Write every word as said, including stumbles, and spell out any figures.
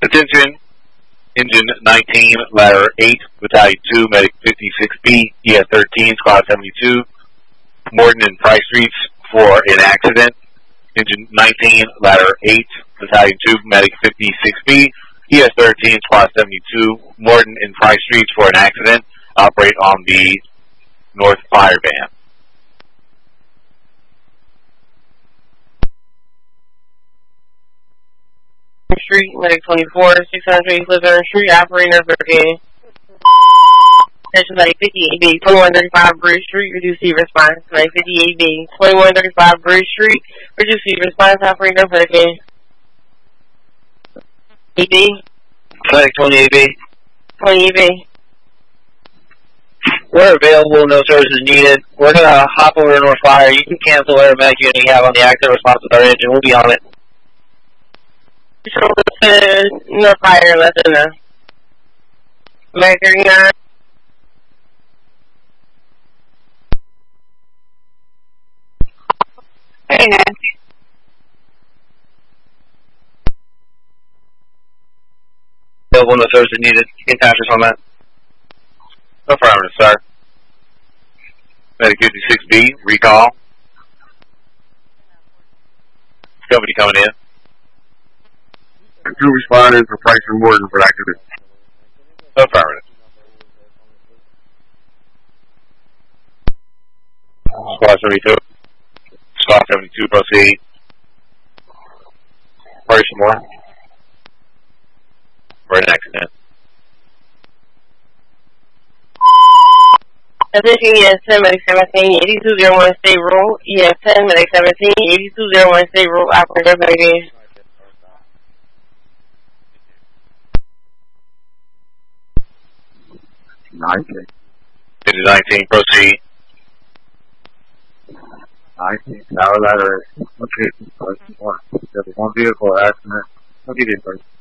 Attention, Engine nineteen, Ladder eight, Battalion two, Medic fifty-six B, E S thirteen, Squad seventy-two, Morton and Price Streets for an accident. Engine nineteen, Ladder eight, Battalion two, Medic fifty-six B, E S thirteen, Squad seventy-two, Morton and Price Streets for an accident. Operate on the North Fire Van. Street, Medic twenty-four, six hundred Elizabeth Street, operator thirteen. Attention, Medic fifty-eight B, twenty-one thirty-five Bridge Street, reduce the response. Medic fifty-eight B, twenty-one thirty-five Bridge Street, reduce the response, operator thirteen. eight B? Medic twenty-eight B. twenty-eight B. We're available, no services needed. We're going to hop over to North Fire. You can cancel whatever medic unit you have on the accident response with our engine. We'll be on it. So, uh, North Fire, let them know. Medic thirty-nine. thirty-nine. Available, no services needed. You can pass us on that. No problem, sir. Medic fifty-six B, recall. Company coming in. Two responders for Price and Morton for accident. Affirmative. Squad seventy-two. Squad seventy-two, proceed. Price and Morton. For an accident. Attention, E S ten, Medic seventeen, eighty-two oh one State Road. E S ten, Medic seventeen, eighty-two oh one State Road, operator thirteen. nineteen. Engine nineteen, proceed. nineteen, tower ladder. Okay, one. One vehicle accident. I'll give you a first.